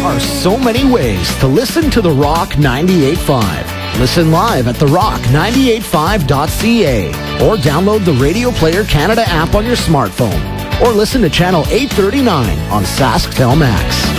are so many ways to listen to The Rock 98.5. Listen live at therock985.ca or download the Radio Player Canada app on your smartphone or listen to Channel 839 on SaskTel Max.